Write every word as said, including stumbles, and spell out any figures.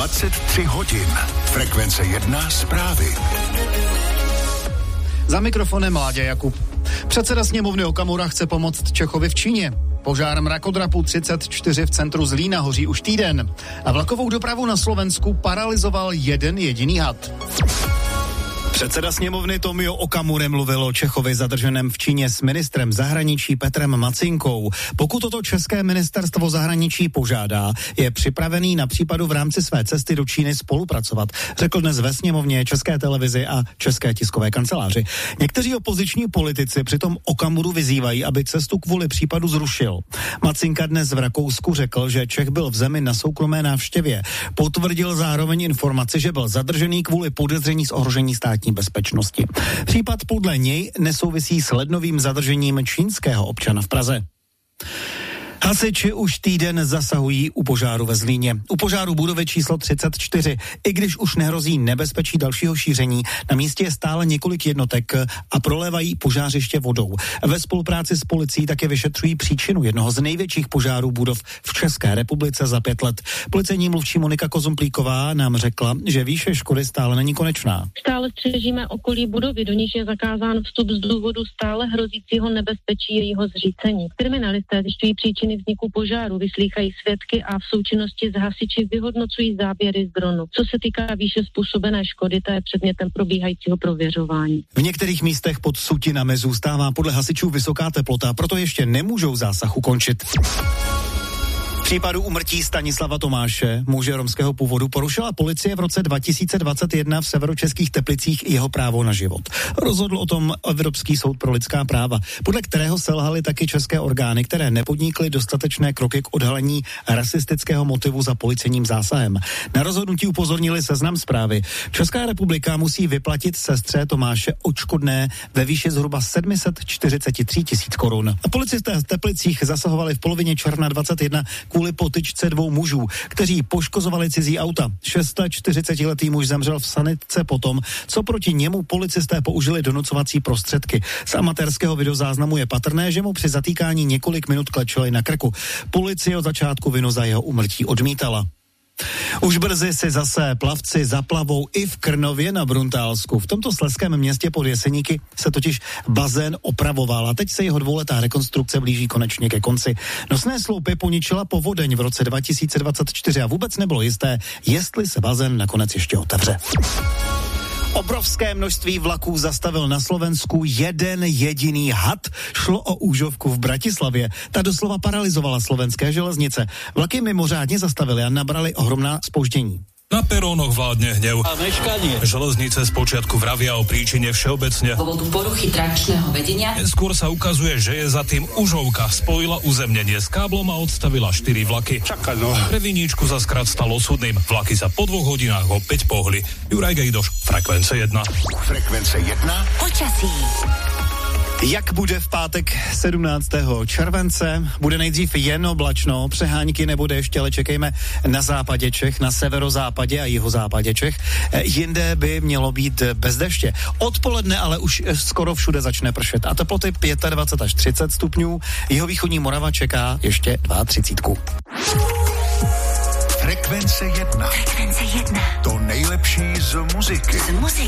dvacet tři hodin. Frekvence jedna zprávy. Za mikrofonem Láďa Jakub. Předseda sněmovny Okamura chce pomoct Čechovi v Číně. Požár mrakodrapu třicet čtyři v centru Zlína hoří už týden. A vlakovou dopravu na Slovensku paralyzoval jeden jediný had. Předseda sněmovny Tomio Okamura mluvil o Čechovi zadrženém v Číně s ministrem zahraničí Petrem Macinkou. Pokud toto české ministerstvo zahraničí požádá, je připravený na případu v rámci své cesty do Číny spolupracovat, řekl dnes ve sněmovně České televizi a České tiskové kanceláři. Někteří opoziční politici přitom Okamuru vyzývají, aby cestu kvůli případu zrušil. Macinka dnes v Rakousku řekl, že Čech byl v zemi na soukromé návštěvě. Potvrdil zároveň informaci, že byl zadržený kvůli podezření z ohrožení státní bezpečnosti. Případ podle něj nesouvisí s lednovým zadržením čínského občana v Praze. Hasiči už týden zasahují u požáru ve Zlíně. U požáru budovy číslo třicet čtyři. I když už nehrozí nebezpečí dalšího šíření, na místě je stále několik jednotek a prolévají požářiště vodou. Ve spolupráci s policií také vyšetřují příčinu jednoho z největších požárů budov v České republice za pět let. Policejní mluvčí Monika Kozumplíková nám řekla, že výše škody stále není konečná. Stále střežíme okolí budovy, do níž je zakázán vstup z důvodu stále hrozícího nebezpečí jejího zřícení. Kriminalisté zjišťují příčiny vzniku požáru, vyslýchají svědky a v součinnosti s hasiči vyhodnocují záběry z dronu. Co se týká výše způsobené škody, to je předmětem probíhajícího prověřování. V některých místech pod sutinami zůstává podle hasičů vysoká teplota, proto ještě nemůžou zásah ukončit. V případu úmrtí Stanislava Tomáše, muže romského původu, porušila policie v roce dva tisíce dvacet jedna v severočeských Teplicích jeho právo na život. Rozhodl o tom Evropský soud pro lidská práva, podle kterého selhaly taky české orgány, které nepodnikly dostatečné kroky k odhalení rasistického motivu za policejním zásahem. Na rozhodnutí upozornili Seznam Zprávy. Česká republika musí vyplatit sestře Tomáše odškodné ve výši zhruba sedm set čtyřicet tři tisíc korun. A policisté v Teplicích zasahovali v polovině června dvacet jedna kvůli potyčce dvou mužů, kteří poškozovali cizí auta. čtyřicetišestiletý muž zemřel v sanitce potom, co proti němu policisté použili donucovací prostředky. Z amatérského videozáznamu je patrné, že mu při zatýkání několik minut klečeli na krku. Policie od začátku vinu za jeho úmrtí odmítala. Už brzy si zase plavci zaplavou i v Krnově na Bruntálsku. V tomto slezském městě pod Jeseníky se totiž bazén opravoval a teď se jeho dvouletá rekonstrukce blíží konečně ke konci. Nosné sloupy poničila povodeň v roce dva tisíce dvacet čtyři a vůbec nebylo jisté, jestli se bazén nakonec ještě otevře. Obrovské množství vlaků zastavil na Slovensku jeden jediný had. Šlo o úžovku v Bratislavě. Ta doslova paralyzovala slovenské železnice. Vlaky mimořádně zastavily a nabrali ohromná zpoždění. Na perónoch vládne hnev. A meškanie. Železnice spočiatku vravia o príčine všeobecne. Dôvodu poruchy trakčného vedenia. Skôr sa ukazuje, že je za tým užovka. Spojila uzemnenie s káblom a odstavila štyri vlaky. Čakaj, no. Pre viníčku sa skrát stalo súdnym. Vlaky sa po dvoch hodinách opäť pohli. Juraj Gejdoš, Frekvence jedna. Frekvence jedna. Počasí. Jak bude v pátek sedmnáctého července? Bude nejdřív jen oblačno, přehánky nebo déště, ale čekejme na západě Čech, na severozápadě a jihozápadě Čech. Jinde by mělo být bez deště. Odpoledne ale už skoro všude začne pršet a teploty dvacet pět až třicet stupňů. Jihovýchodní Morava čeká ještě třicet dva. Frekvence jedna. Frekvence jedna. To nejlepší z muziky. Z muziky.